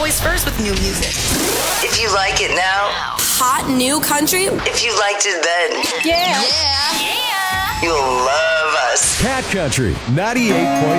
always first with new music. If you like it now, Hot new country. if you liked it then, Yeah. you'll love us. Cat Country 98.9.